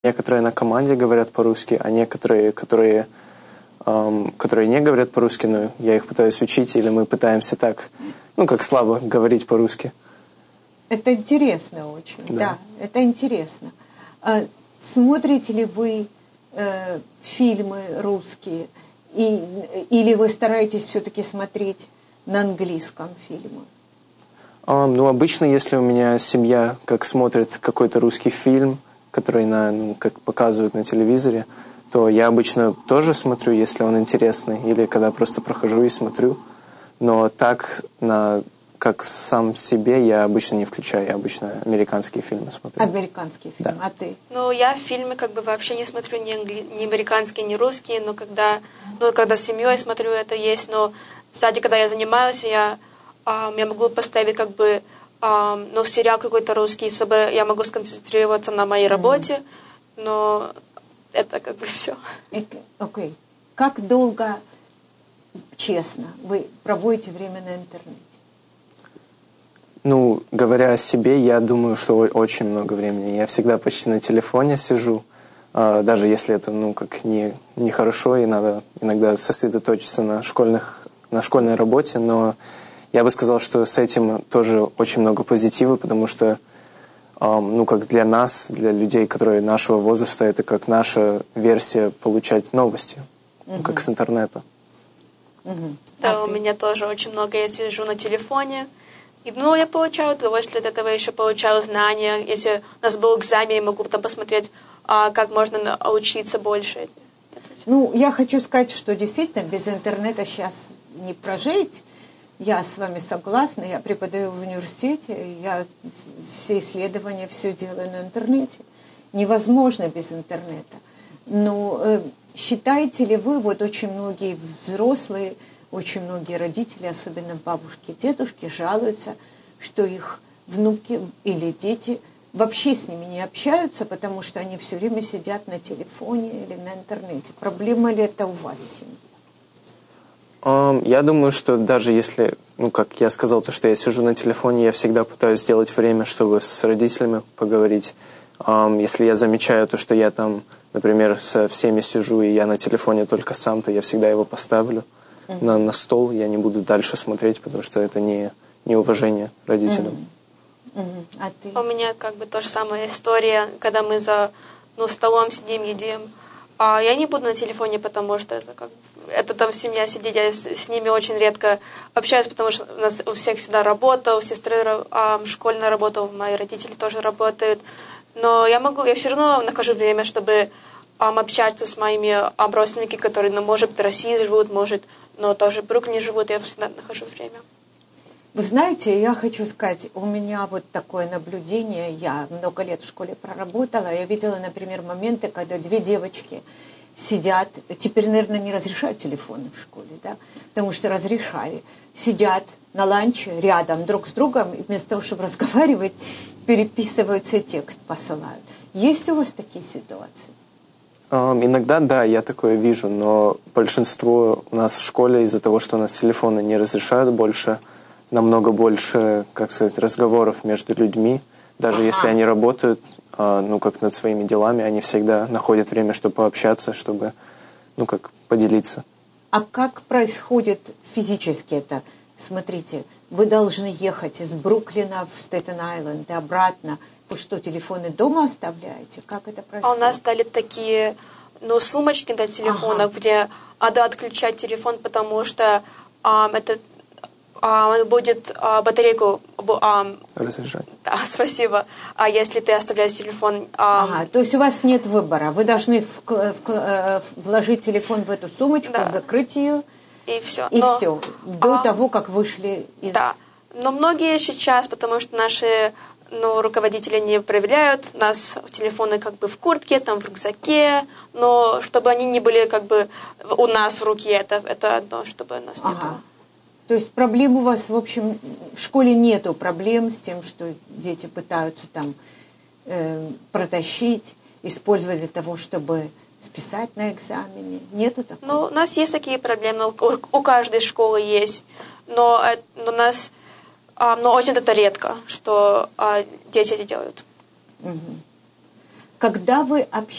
Некоторые на команде говорят по-русски, а некоторые, которые не говорят по-русски, но я их пытаюсь учить, или мы пытаемся так, как слабо говорить по-русски. Это интересно очень, да, это интересно. Смотрите ли вы фильмы русские, или вы стараетесь все-таки смотреть на английском фильмы? Обычно, если у меня семья как смотрит какой-то русский фильм, который как показывают на телевизоре, то я обычно тоже смотрю, если он интересный, или когда просто прохожу и смотрю. Но так, как сам себе, я обычно не включаю, я обычно американские фильмы смотрю. Американские фильмы, да. А ты? Я фильмы вообще не смотрю ни американские, ни русские, но когда с семьей смотрю, это есть. Но, кстати, когда я занимаюсь, я могу поставить сериал какой-то русский, чтобы я могу сконцентрироваться на моей работе, но это все. Окей. Как долго, честно, вы проводите время на интернете? Говоря о себе, я думаю, что очень много времени. Я всегда почти на телефоне сижу, даже если это нехорошо, и надо иногда сосредоточиться на школьной работе, но я бы сказал, что с этим тоже очень много позитива, потому что как для нас, для людей, которые нашего возраста, это как наша версия получать новости, как с интернета. Да, у меня тоже очень много, я сижу на телефоне, и я получаю удовольствие от этого, еще получаю знания. Если у нас был экзамен, я могу там посмотреть, как можно учиться больше. Я хочу сказать, что действительно без интернета сейчас не прожить. Я с вами согласна, я преподаю в университете, я все исследования, все делаю на интернете. Невозможно без интернета. Но считаете ли вы, очень многие взрослые, очень многие родители, особенно бабушки, дедушки, жалуются, что их внуки или дети вообще с ними не общаются, потому что они все время сидят на телефоне или на интернете. Проблема ли это у вас в семье? Я думаю, что даже если, как я сказал, то, что я сижу на телефоне, я всегда пытаюсь сделать время, чтобы с родителями поговорить. Если я замечаю то, что я там, например, со всеми сижу, и я на телефоне только сам, то я всегда его поставлю на стол, я не буду дальше смотреть, потому что это не уважение родителям. А ты? У меня та же самая история, когда мы за столом сидим, едим. Я не буду на телефоне, потому что это там семья сидит, я с ними очень редко общаюсь, потому что у нас у всех всегда работа, у сестры школьная работа, мои родители тоже работают. Но я все равно нахожу время, чтобы общаться с моими родственниками, которые, может, в России живут, может, но тоже в Бруклине живут, я всегда нахожу время. Вы знаете, я хочу сказать, у меня такое наблюдение, я много лет в школе проработала, я видела, например, моменты, когда две девочки сидят, теперь, наверное, не разрешают телефоны в школе, да, потому что разрешали, сидят на ланче рядом друг с другом, и вместо того, чтобы разговаривать, переписываются и текст посылают. Есть у вас такие ситуации? Иногда, да, я такое вижу, но большинство у нас в школе из-за того, что у нас телефоны не разрешают больше, намного больше, разговоров между людьми. Даже если они работают, как над своими делами, они всегда находят время, чтобы пообщаться, чтобы, поделиться. А как происходит физически это? Смотрите, вы должны ехать из Бруклина в Стейтен-Айленд и обратно. Вы что, телефоны дома оставляете? Как это происходит? У нас стали такие, сумочки для телефонов, где надо отключать телефон, потому что это будет батарейку разряжать. Да, спасибо. А если ты оставляешь телефон... то есть у вас нет выбора. Вы должны вложить телефон в эту сумочку, закрыть ее. И все. Все. До того, как вышли из... Да. Но многие сейчас, потому что наши руководители не проверяют нас телефоны в куртке, в рюкзаке, но чтобы они не были у нас в руке, это одно, чтобы нас не было. То есть проблем у вас, в общем, в школе нету проблем с тем, что дети пытаются протащить, использовать для того, чтобы списать на экзамене? Нету такого? У нас есть такие проблемы, у каждой школы есть, но у нас очень это редко, что дети это делают. Когда вы общаетесь